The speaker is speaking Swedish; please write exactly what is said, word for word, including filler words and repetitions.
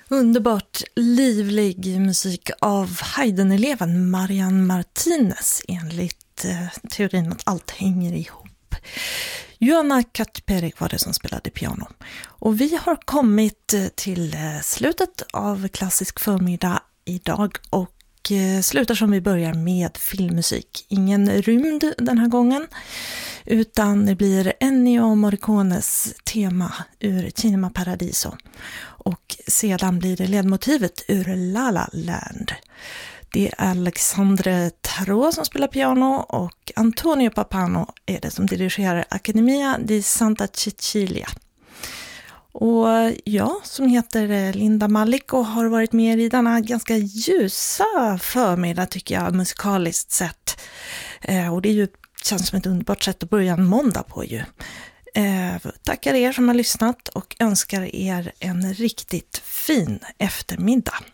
Underbart livlig musik av Haydn-eleven Marian Martinez enligt eh, teorin att allt hänger ihop. Joanna Katperik var det som spelade piano. Och vi har kommit till slutet av klassisk förmiddag idag och eh, slutar som vi börjar med filmmusik. Ingen rymd den här gången utan det blir Ennio Morricones tema ur Cinema Paradiso. Och sedan blir det ledmotivet ur La La Land. Det är Alexandre Tarot som spelar piano och Antonio Papano är det som dirigerar Accademia di Santa Cecilia. Och jag som heter Linda Malik och har varit med i denna ganska ljusa förmiddag tycker jag musikaliskt sett. Och det är ju, känns som ett underbart sätt att börja en måndag på ju. Eh, tackar er som har lyssnat och önskar er en riktigt fin eftermiddag.